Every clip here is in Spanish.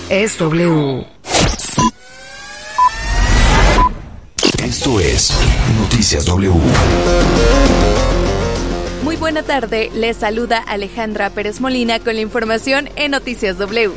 es W. Esto es Noticias W. Muy buena tarde, les saluda Alejandra Pérez Molina con la información en Noticias W.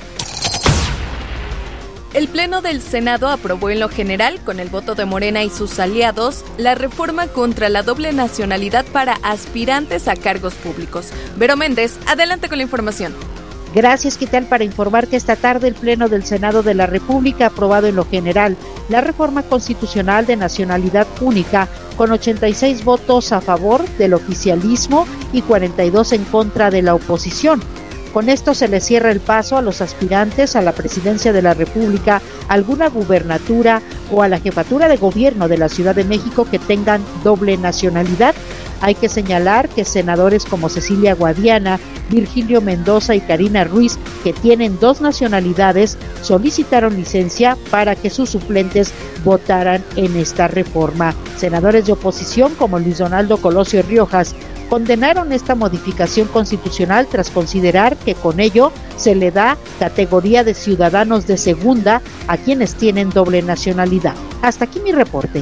El Pleno del Senado aprobó en lo general, con el voto de Morena y sus aliados, la reforma contra la doble nacionalidad para aspirantes a cargos públicos. Vero Méndez, adelante con la información. Gracias, ¿qué tal? Para informar que esta tarde el Pleno del Senado de la República ha aprobado en lo general la reforma constitucional de nacionalidad única con 86 votos a favor del oficialismo y 42 en contra de la oposición. Con esto se le cierra el paso a los aspirantes a la presidencia de la República, a alguna gubernatura o a la jefatura de gobierno de la Ciudad de México que tengan doble nacionalidad. Hay que señalar que senadores como Cecilia Guadiana, Virgilio Mendoza y Karina Ruiz, que tienen dos nacionalidades, solicitaron licencia para que sus suplentes votaran en esta reforma. Senadores de oposición como Luis Donaldo Colosio Riojas condenaron esta modificación constitucional tras considerar que con ello se le da categoría de ciudadanos de segunda a quienes tienen doble nacionalidad. Hasta aquí mi reporte.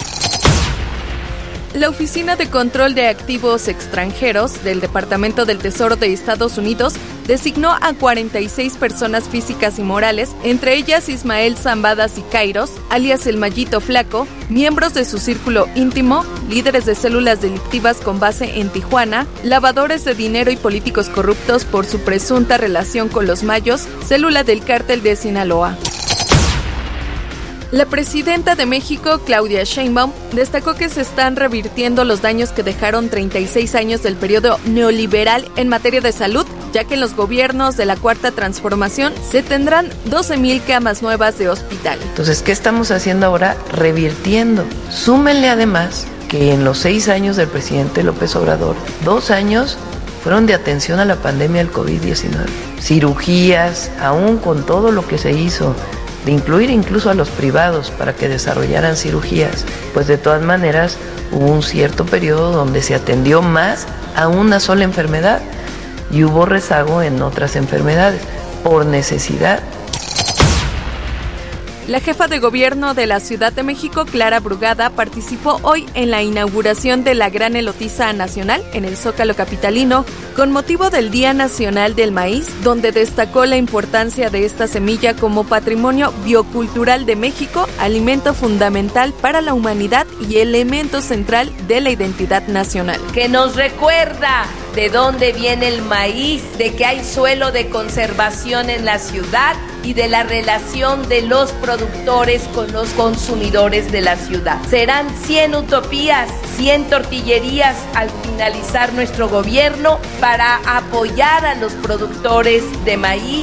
La Oficina de Control de Activos Extranjeros del Departamento del Tesoro de Estados Unidos designó a 46 personas físicas y morales, entre ellas Ismael Zambada Siqueiros, alias El Mallito Flaco, miembros de su círculo íntimo, líderes de células delictivas con base en Tijuana, lavadores de dinero y políticos corruptos por su presunta relación con los Mayos, célula del cártel de Sinaloa. La presidenta de México, Claudia Sheinbaum, destacó que se están revirtiendo los daños que dejaron 36 años del periodo neoliberal en materia de salud, ya que en los gobiernos de la Cuarta Transformación se tendrán 12,000 camas nuevas de hospital. Entonces, ¿qué estamos haciendo ahora? Revirtiendo. Súmenle además que en los 6 años del presidente López Obrador, 2 años fueron de atención a la pandemia del COVID-19. Cirugías, aún con todo lo que se hizo, de incluir incluso a los privados para que desarrollaran cirugías, pues de todas maneras hubo un cierto periodo donde se atendió más a una sola enfermedad y hubo rezago en otras enfermedades por necesidad. La jefa de gobierno de la Ciudad de México, Clara Brugada, participó hoy en la inauguración de la Gran Elotiza Nacional en el Zócalo capitalino, con motivo del Día Nacional del Maíz, donde destacó la importancia de esta semilla como patrimonio biocultural de México, alimento fundamental para la humanidad y elemento central de la identidad nacional. Que nos recuerda de dónde viene el maíz, de que hay suelo de conservación en la ciudad y de la relación de los productores con los consumidores de la ciudad. Serán 100 utopías, 100 tortillerías al finalizar nuestro gobierno para apoyar a los productores de maíz.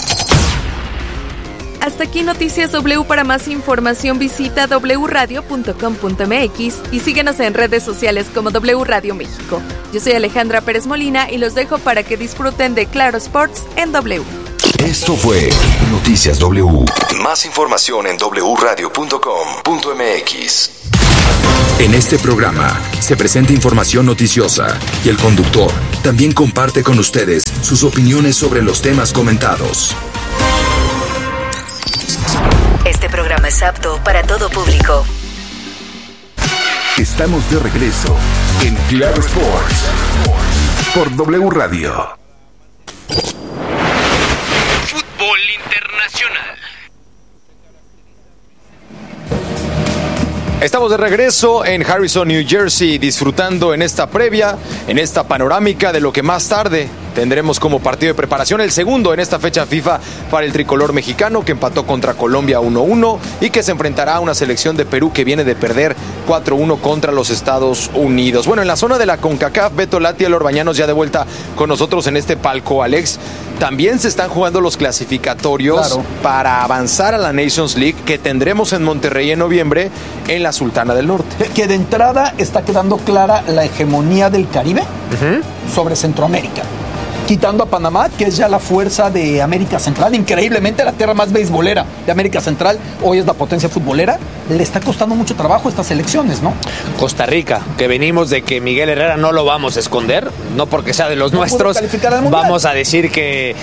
Hasta aquí Noticias W. Para más información visita wradio.com.mx y síguenos en redes sociales como W Radio México. Yo soy Alejandra Pérez Molina y los dejo para que disfruten de Claro Sports en W. Esto fue Noticias W. Más información en wradio.com.mx. En este programa se presenta información noticiosa y el conductor también comparte con ustedes sus opiniones sobre los temas comentados. Este programa es apto para todo público. Estamos de regreso en Claro Sports por W Radio. Fútbol internacional. Estamos de regreso en Harrison, New Jersey, disfrutando en esta previa, en esta panorámica de lo que más tarde tendremos como partido de preparación, el segundo en esta fecha FIFA para el tricolor mexicano, que empató contra Colombia 1-1 y que se enfrentará a una selección de Perú que viene de perder 4-1 contra los Estados Unidos. Bueno, en la zona de la CONCACAF, Beto Lati, el Orbañanos ya de vuelta con nosotros en este palco, Alex. También se están jugando los clasificatorios para avanzar a la Nations League, que tendremos en Monterrey en noviembre en la Sultana del Norte. Que de entrada está quedando clara la hegemonía del Caribe sobre Centroamérica. quitando a Panamá, que es ya la fuerza de América Central, increíblemente la tierra más beisbolera de América Central, hoy es la potencia futbolera, le está costando mucho trabajo estas elecciones, ¿no? Costa Rica, que venimos de que Miguel Herrera no lo vamos a esconder, no porque sea de los nuestros, vamos a decir que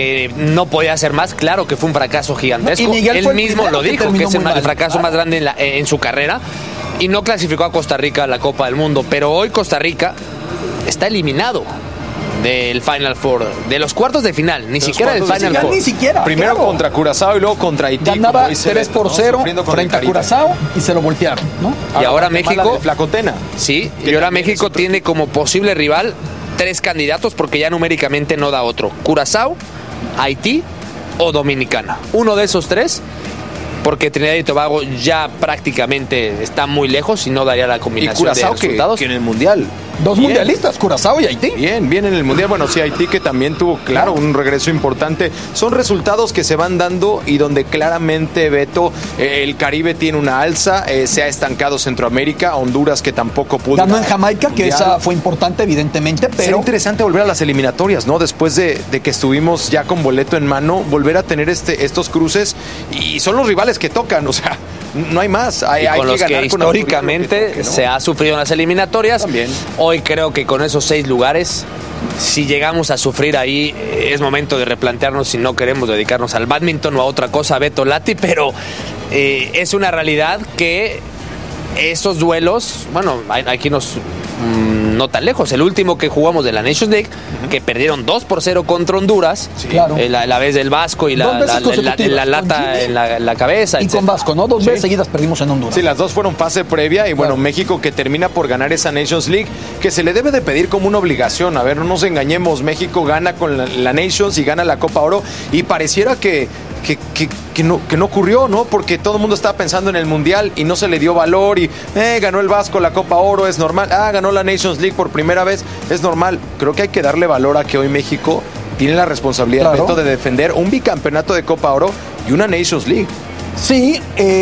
no podía hacer más. Claro que fue un fracaso gigantesco, él mismo lo dijo, que es el fracaso más grande en su carrera, y no clasificó a Costa Rica a la Copa del Mundo, pero hoy Costa Rica está eliminado del Final Four, de los cuartos de final, ni siquiera del Final Four. Ni siquiera. Primero contra Curazao y luego contra Haití. Ganaba 3-0 frente a Curazao y se lo voltearon, ¿no? Y ahora México, Flacotena. Sí, y ahora México tiene como posible rival 3 candidatos porque ya numéricamente no da otro: Curazao, Haití o Dominicana. Uno de esos 3, porque Trinidad y Tobago ya prácticamente está muy lejos y no daría la combinación de resultados. Que en el Mundial. Dos mundialistas, Curazao y Haití. Bien en el Mundial. Bueno, sí, Haití, que también tuvo, claro, un regreso importante. Son resultados que se van dando y donde claramente, Beto, el Caribe tiene una alza, se ha estancado Centroamérica, Honduras, que tampoco pudo. Ganó en Jamaica, que esa fue importante, evidentemente, pero... Será interesante volver a las eliminatorias, ¿no? Después de que estuvimos ya con boleto en mano, volver a tener estos cruces, y son los rivales que tocan, o sea, no hay más. Hay con los que históricamente toque, ¿no? se ha sufrido en las eliminatorias. También. Hoy creo que con esos 6 lugares, si llegamos a sufrir ahí, es momento de replantearnos si no queremos dedicarnos al bádminton o a otra cosa, Beto Lati, pero es una realidad que esos duelos, bueno, aquí no tan lejos, el último que jugamos de la Nations League, que perdieron 2-0 contra Honduras, sí, claro. La vez del Vasco y la lata en la cabeza. Y etcétera. Con Vasco, ¿no? 2 veces seguidas perdimos en Honduras. Sí, las 2 fueron fase previa y bueno, claro. México que termina por ganar esa Nations League, que se le debe de pedir como una obligación. A ver, no nos engañemos, México gana con la Nations y gana la Copa Oro y pareciera que no ocurrió, ¿no? Porque todo el mundo estaba pensando en el Mundial y no se le dio valor y ganó el Vasco la Copa Oro, es normal. Ganó la Nations League por primera vez, es normal. Creo que hay que darle valor a que hoy México tiene la responsabilidad, claro, Beto, de defender un bicampeonato de Copa Oro y una Nations League. Sí,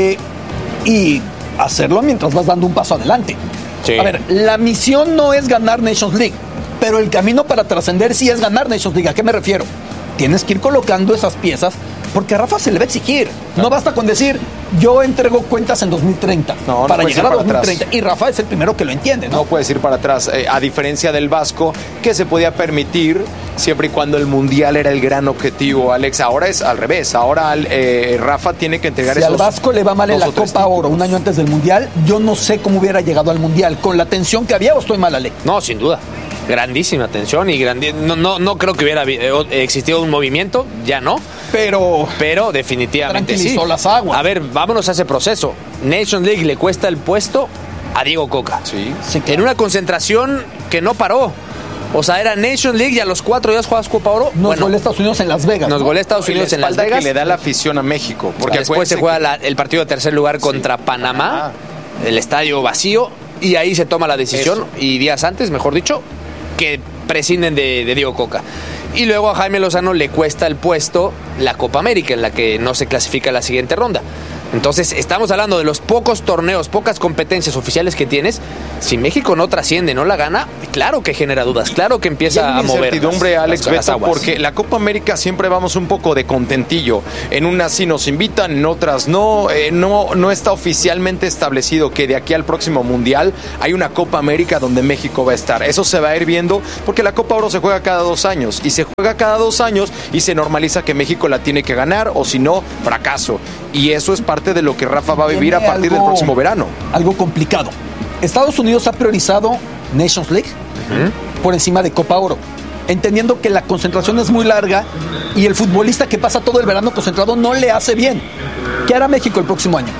y hacerlo mientras vas dando un paso adelante. Sí. A ver, la misión no es ganar Nations League, pero el camino para trascender sí es ganar Nations League. ¿A qué me refiero? Tienes que ir colocando esas piezas, porque a Rafa se le va a exigir. Claro. No basta con decir, yo entrego cuentas en 2030 para llegar a 2030. Atrás. Y Rafa es el primero que lo entiende, ¿no? No puedes ir para atrás. A diferencia del Vasco, que se podía permitir siempre y cuando el Mundial era el gran objetivo, Alex. Ahora es al revés. Ahora Rafa tiene que entregar esos. Si al Vasco le va mal en la Copa Oro un año antes del Mundial, yo no sé cómo hubiera llegado al Mundial. ¿Con la tensión que había o estoy mal, Ale? No, sin duda. Grandísima tensión y no creo que hubiera existido un movimiento, ya no. Pero definitivamente tranquilizó sí. Las aguas. A ver, vámonos a ese proceso. Nations League le cuesta el puesto a Diego Coca. Sí, claro. En una concentración que no paró. O sea, era Nations League y a los 4 días juegas Copa Oro. Nos golea Estados Unidos en Las Vegas. Nos golea Estados Unidos en Las Vegas. Que le da la afición a México. Porque después se juega el partido de tercer lugar contra Panamá. El estadio vacío. Y ahí se toma la decisión. Y días antes, mejor dicho, que prescinden de Diego Coca. Y luego a Jaime Lozano le cuesta el puesto la Copa América, en la que no se clasifica a la siguiente ronda. Entonces, estamos hablando de los pocos torneos, pocas competencias oficiales que tienes. Si México no trasciende, no la gana, claro que genera dudas, claro que empieza a mover. Incertidumbre, Alex, Beto, porque la Copa América siempre vamos un poco de contentillo. En unas sí nos invitan, en otras no. No está oficialmente establecido que de aquí al próximo Mundial hay una Copa América donde México va a estar. Eso se va a ir viendo porque la Copa Oro se juega cada 2 años y se juega cada 2 años y se normaliza que México la tiene que ganar o si no, fracaso. Y eso es parte de lo que Rafa va a vivir a partir del próximo verano. Algo complicado. Estados Unidos ha priorizado Nations League por encima de Copa Oro, entendiendo que la concentración es muy larga y el futbolista que pasa todo el verano concentrado no le hace bien. ¿Qué hará México el próximo año?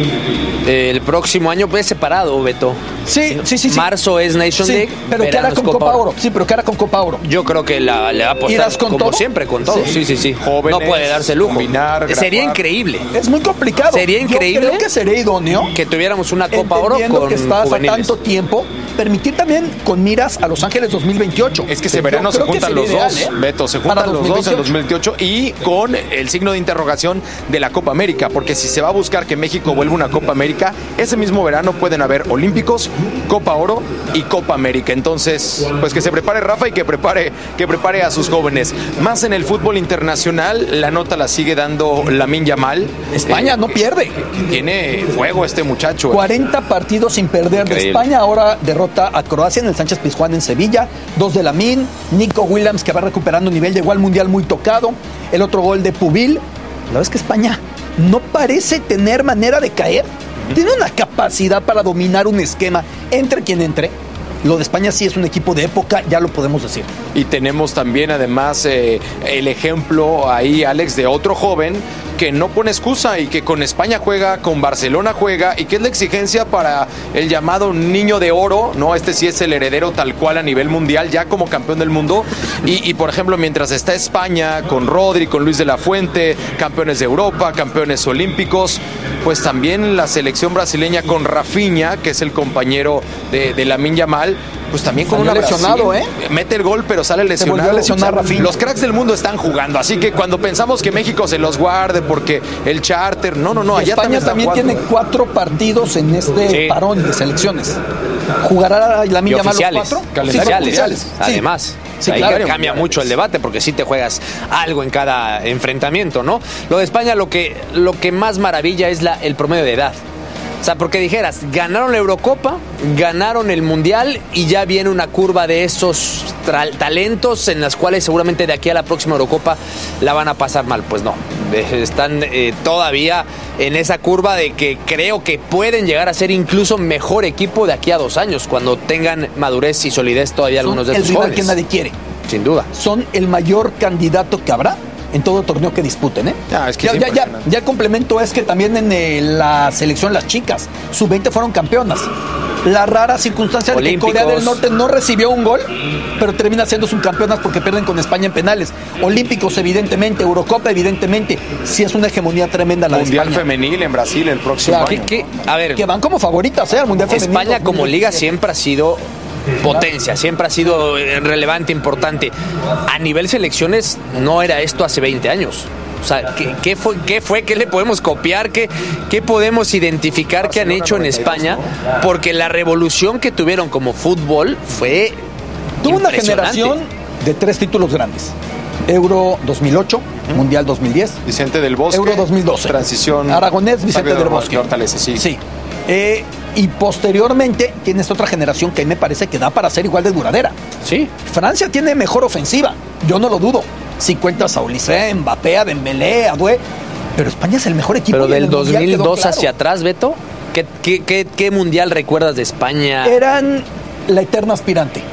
El próximo año es separado, Beto. Sí. Marzo es Nations League. Pero ¿qué hará con Copa Oro? Sí, pero ¿qué hará con Copa Oro? Yo creo que le va a apostar como todo? Siempre, con todo. Sí. Jóvenes, no puede darse lujo. Sería increíble. Es muy complicado. Sería increíble. Yo creo que sería idóneo que tuviéramos una Copa Oro con que estás juveniles. A tanto tiempo, permitir también con miras a Los Ángeles 2028. Es que ese verano se juntan los dos, Beto, se juntan los dos en 2028 y con el signo de interrogación de la Copa América, porque si se va a buscar que México vuelva una Copa América, ese mismo verano pueden haber Olímpicos, Copa Oro y Copa América. Entonces, pues que se prepare Rafa y que prepare a sus jóvenes. Más en el fútbol internacional, la nota la sigue dando Lamine Yamal. España no pierde. Tiene fuego este muchacho. 40 partidos sin perder de España. Ahora derrota a Croacia en el Sánchez Pizjuán en Sevilla. 2 de Lamine. Nico Williams, que va recuperando nivel, llegó al Mundial muy tocado. El otro gol de Pubil. La verdad es que España no parece tener manera de caer. Tiene una capacidad para dominar un esquema, entre quien entre. Lo de España sí es un equipo de época, ya lo podemos decir. Y tenemos también además el ejemplo ahí, Alex, de otro joven que no pone excusa y que con España juega, con Barcelona juega, y que es la exigencia para el llamado niño de oro, ¿no? Este sí es el heredero tal cual a nivel mundial, ya como campeón del mundo. Y por ejemplo, mientras está España con Rodri, con Luis de la Fuente, campeones de Europa, campeones olímpicos, pues también la selección brasileña con Rafinha, que es el compañero de Lamine Yamal, pues también con una lesionado, mete el gol, pero sale lesionado. Se volvió a lesionar Rafinha. Los cracks del mundo están jugando, así que cuando pensamos que México se los guarde porque el charter, no, allá España también tiene 4 partidos en este parón de selecciones. ¿Jugará Lamine Yamal los 4? Oficiales, además. Sí, ahí claro, cambia mucho el debate porque sí te juegas algo en cada enfrentamiento, ¿no? Lo de España, lo que más maravilla es el promedio de edad. O sea, porque dijeras, ganaron la Eurocopa, ganaron el Mundial y ya viene una curva de esos talentos en las cuales seguramente de aquí a la próxima Eurocopa la van a pasar mal. Pues no, están todavía en esa curva de que creo que pueden llegar a ser incluso mejor equipo de aquí a 2 años, cuando tengan madurez y solidez todavía algunos de estos jóvenes. El rival que nadie quiere. Sin duda. Son el mayor candidato que habrá en todo torneo que disputen, ¿eh? Es que ya el complemento es que también en la selección las chicas, sub-20 fueron campeonas. La rara circunstancia de que Corea del Norte no recibió un gol, pero termina siendo subcampeonas porque pierden con España en penales. Olímpicos, evidentemente, Eurocopa, evidentemente. Sí es una hegemonía tremenda la Mundial de España. Femenil en Brasil el próximo año. A ver, que van como favoritas, al Mundial Femenil. España como liga siempre ha sido potencia, siempre ha sido relevante, importante. A nivel selecciones no era esto hace 20 años. O sea, ¿qué fue? ¿Qué le podemos copiar? ¿Qué podemos identificar que han hecho en España? Porque la revolución que tuvieron como fútbol fue tuvo una generación de 3 títulos grandes. Euro 2008, Mundial 2010, Vicente del Bosque, Euro 2012, transición Aragonés, Vicente del Bosque. Hortaleza, sí. Y posteriormente tienes otra generación que me parece que da para ser igual de duradera. Sí. Francia tiene mejor ofensiva, yo no lo dudo. Si cuentas a Olise, Mbappé, a Dembélé, a Doué, pero España es el mejor equipo. Pero del 2002 hacia atrás, Beto, ¿qué mundial recuerdas de España? Eran la eterna aspirante.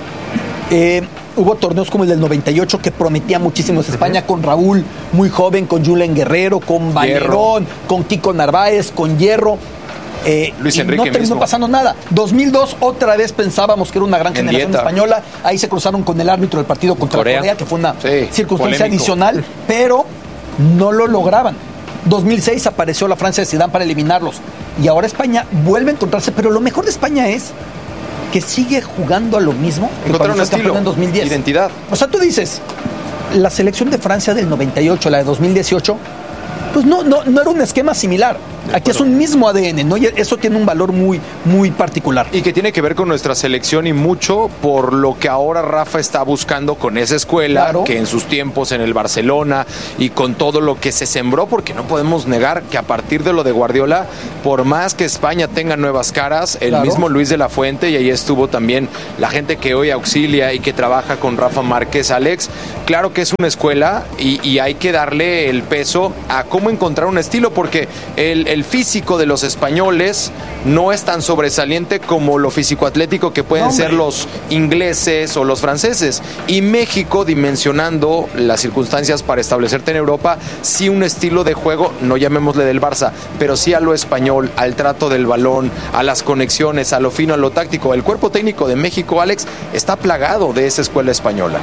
Hubo torneos como el del 98 que prometía muchísimo. España con Raúl, muy joven, con Julen Guerrero, con Valerón, con Kiko Narváez, con Hierro. Luis y Enrique no terminó mismo. pasando nada. 2002 otra vez pensábamos que era una gran generación española. Ahí se cruzaron con el árbitro del partido contra Corea, que fue una circunstancia adicional, pero no lo lograban. 2006 apareció la Francia de Zidane para eliminarlos y ahora España vuelve a encontrarse, pero lo mejor de España es que sigue jugando a lo mismo que encontraron cuando fue estilo, campeón en 2010. Identidad. O sea, tú dices, la selección de Francia del 98, la de 2018, pues no era un esquema similar. Aquí es un mismo ADN, ¿no? Y eso tiene un valor muy, muy particular. Y que tiene que ver con nuestra selección y mucho por lo que ahora Rafa está buscando con esa escuela, que en sus tiempos en el Barcelona y con todo lo que se sembró, porque no podemos negar que a partir de lo de Guardiola, por más que España tenga nuevas caras, el mismo Luis de la Fuente, y ahí estuvo también la gente que hoy auxilia y que trabaja con Rafa Márquez, Alex, claro que es una escuela y hay que darle el peso a cómo encontrar un estilo, porque el físico de los españoles no es tan sobresaliente como lo físico-atlético que pueden ser los ingleses o los franceses. Y México, dimensionando las circunstancias para establecerte en Europa, sí un estilo de juego, no llamémosle del Barça, pero sí a lo español, al trato del balón, a las conexiones, a lo fino, a lo táctico. El cuerpo técnico de México, Alex, está plagado de esa escuela española.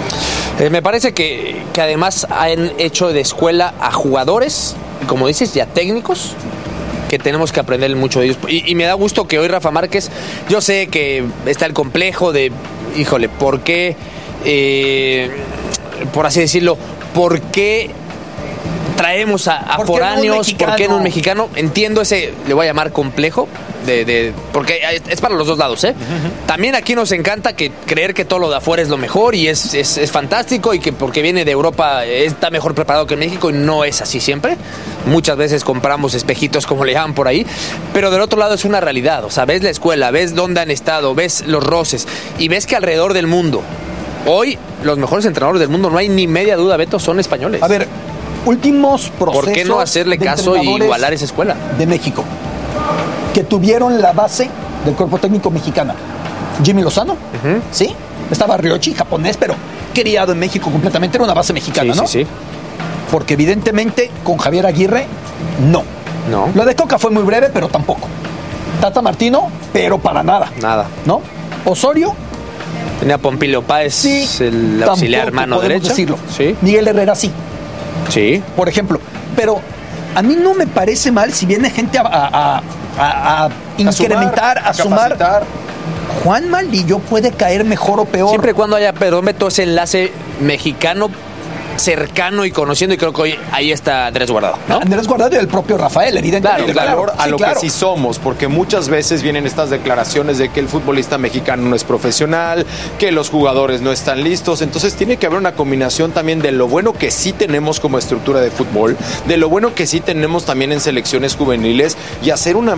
Me parece que además han hecho de escuela a jugadores, como dices, y a técnicos, que tenemos que aprender mucho de ellos. Y me da gusto que hoy Rafa Márquez, yo sé que está el complejo de, híjole, ¿por qué, por así decirlo, por qué traemos a ¿Por qué foráneos, no ¿por qué no un mexicano? Entiendo ese, le voy a llamar complejo, porque es para los dos lados, ¿eh? También aquí nos encanta creer que todo lo de afuera es lo mejor y es fantástico, y que porque viene de Europa está mejor preparado que en México, y no es así siempre. Muchas veces compramos espejitos, como le llaman por ahí, pero del otro lado es una realidad. O sea, ves la escuela, ves dónde han estado, ves los roces, y ves que alrededor del mundo, hoy los mejores entrenadores del mundo, no hay ni media duda, Beto, son españoles. A ver, últimos procesos. ¿Por qué no hacerle caso y igualar esa escuela? De México, que tuvieron la base del cuerpo técnico mexicana. Jimmy Lozano, ¿sí? Estaba Ryochi, japonés, pero criado en México completamente, era una base mexicana, ¿no? Sí. Porque evidentemente con Javier Aguirre, no. Lo de Coca fue muy breve, pero tampoco. Tata Martino, pero para nada. Nada. ¿No? Osorio. Tenía Pompilio Páez, el auxiliar mano derecha. Decirlo. Sí. Miguel Herrera, sí. Sí. Por ejemplo. Pero a mí no me parece mal si viene gente a incrementar, a sumar. Juan Malillo puede caer mejor o peor. Siempre y cuando haya, perdón, Beto, ese enlace mexicano cercano y conociendo, y creo que hoy ahí está Andrés Guardado, ¿no? Andrés Guardado y el propio Rafael, evidentemente. Claro, a lo que sí somos, porque muchas veces vienen estas declaraciones de que el futbolista mexicano no es profesional, que los jugadores no están listos. Entonces tiene que haber una combinación también de lo bueno que sí tenemos como estructura de fútbol, de lo bueno que sí tenemos también en selecciones juveniles, y hacer una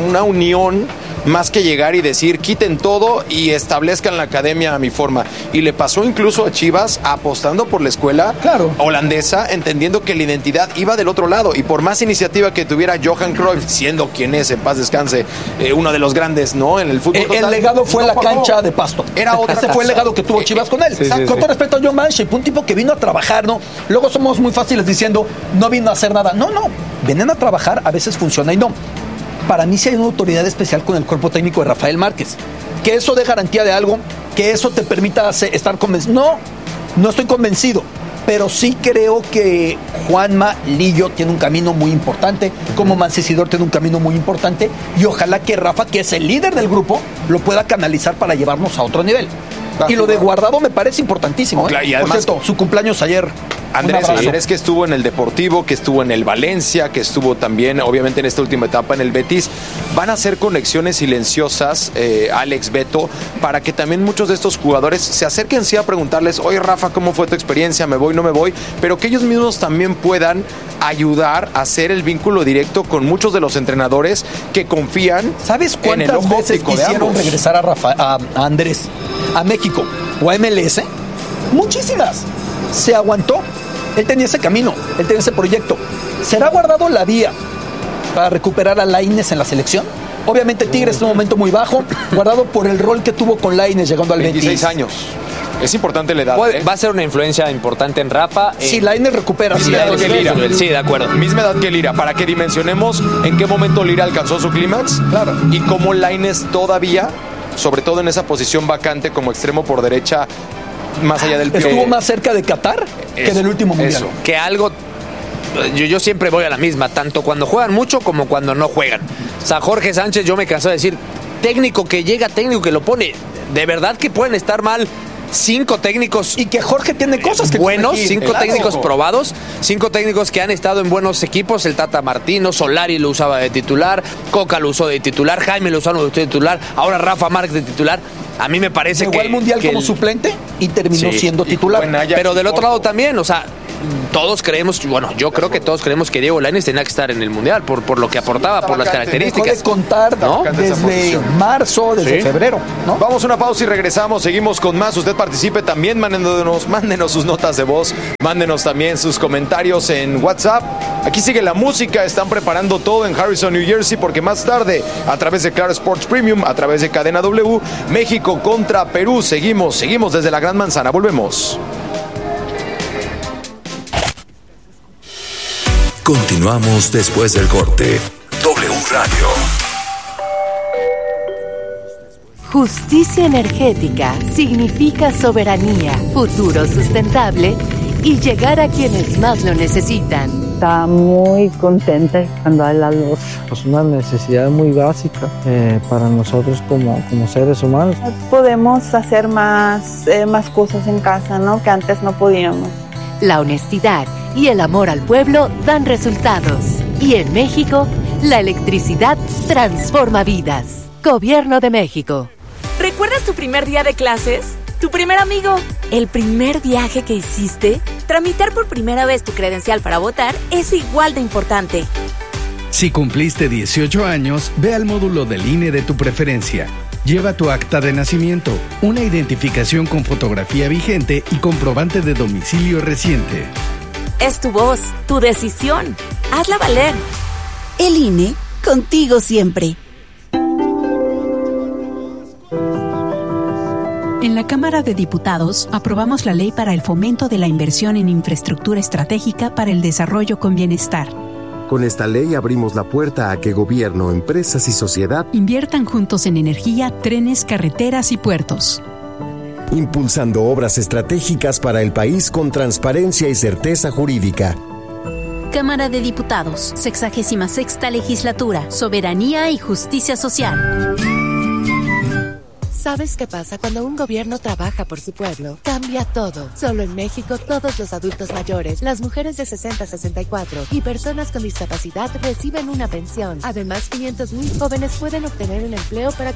unión, más que llegar y decir quiten todo y establezcan la academia a mi forma. Y le pasó incluso a Chivas, apostando por la escuela holandesa, entendiendo que la identidad iba del otro lado, y por más iniciativa que tuviera Johan Cruyff, siendo quien es, en paz descanse, uno de los grandes, ¿no?, en el fútbol total, el legado fue la cancha de pasto. Era otra Ese fue el legado que tuvo Chivas con él. Con todo respeto a John Manship, un tipo que vino a trabajar, ¿no? Luego somos muy fáciles diciendo no vino a hacer nada. No, vienen a trabajar, a veces funciona y no. Para mí sí hay una autoridad especial con el cuerpo técnico de Rafael Márquez, que eso dé garantía de algo, que eso te permita estar convencido. No estoy convencido, pero sí creo que Juanma Lillo tiene un camino muy importante, como Mancisidor tiene un camino muy importante, y ojalá que Rafa, que es el líder del grupo, lo pueda canalizar para llevarnos a otro nivel. Y lo de Guardado me parece importantísimo. Y además, por cierto, su cumpleaños ayer. Andrés, que estuvo en el Deportivo, que estuvo en el Valencia, que estuvo también, obviamente, en esta última etapa en el Betis. Van a hacer conexiones silenciosas, Alex, Beto, para que también muchos de estos jugadores se acerquen sí a preguntarles, oye, Rafa, ¿cómo fue tu experiencia? ¿Me voy, no me voy? Pero que ellos mismos también puedan ayudar a hacer el vínculo directo con muchos de los entrenadores que confían. ¿Sabes cuántas veces quisieron regresar a Andrés a México o a MLS? Muchísimas. Se aguantó. Él tenía ese camino, él tenía ese proyecto. ¿Será Guardado la vía para recuperar a Lainez en la selección? Obviamente Tigres es un momento muy bajo, Guardado por el rol que tuvo con Lainez llegando al 26 años. Es importante la edad. Va a ser una influencia importante en Rafa. Si Lainez recupera. Sí, de acuerdo. Misma edad que Lira, para que dimensionemos en qué momento Lira alcanzó su clímax. Claro. Y cómo Lainez todavía, sobre todo en esa posición vacante como extremo por derecha, más allá del estuvo más cerca de Qatar que del último mundial. Eso. Que algo, yo siempre voy a la misma, tanto cuando juegan mucho como cuando no juegan. O sea, Jorge Sánchez, yo me cansé de decir, técnico que llega, técnico que lo pone. De verdad que pueden estar mal 5 técnicos. Y que Jorge tiene cosas que buenos, 5 técnicos probados, 5 técnicos que han estado en buenos equipos. El Tata Martino, Solari lo usaba de titular, Coca lo usó de titular, Jaime Lozano de titular, ahora Rafa Márquez de titular. A mí me parece que... Llegó al Mundial como suplente y terminó siendo titular. Pero del otro lado también, o sea, todos creemos, bueno, yo creo que todos creemos que Diego Lainez tenía que estar en el Mundial por lo que aportaba, por las características. Dejó de contar, ¿no?, desde marzo, desde febrero, ¿no? Vamos a una pausa y regresamos, seguimos con más. Usted participe también, mándenos sus notas de voz, mándenos también sus comentarios en WhatsApp. Aquí sigue la música, están preparando todo en Harrison, New Jersey, porque más tarde, a través de Claro Sports Premium, a través de Cadena W, México contra Perú. Seguimos desde la Gran Manzana, volvemos. Continuamos después del corte. W Radio. Justicia energética significa soberanía, futuro sustentable y llegar a quienes más lo necesitan. Está muy contenta cuando hay la luz. Es una necesidad muy básica para nosotros como seres humanos. Podemos hacer más cosas en casa, ¿no?, que antes no podíamos. La honestidad y el amor al pueblo dan resultados. Y en México, la electricidad transforma vidas. Gobierno de México. ¿Recuerdas tu primer día de clases? ¿Tu primer amigo? ¿El primer viaje que hiciste? Tramitar por primera vez tu credencial para votar es igual de importante. Si cumpliste 18 años, ve al módulo del INE de tu preferencia. Lleva tu acta de nacimiento, una identificación con fotografía vigente y comprobante de domicilio reciente. Es tu voz, tu decisión. Hazla valer. El INE, contigo siempre. En la Cámara de Diputados aprobamos la Ley para el Fomento de la Inversión en Infraestructura Estratégica para el Desarrollo con Bienestar. Con esta ley abrimos la puerta a que gobierno, empresas y sociedad inviertan juntos en energía, trenes, carreteras y puertos. Impulsando obras estratégicas para el país con transparencia y certeza jurídica. Cámara de Diputados, 66ª Legislatura, Soberanía y Justicia Social. ¿Sabes qué pasa cuando un gobierno trabaja por su pueblo? Cambia todo. Solo en México, todos los adultos mayores, las mujeres de 60 a 64 y personas con discapacidad reciben una pensión. Además, 500,000 jóvenes pueden obtener un empleo para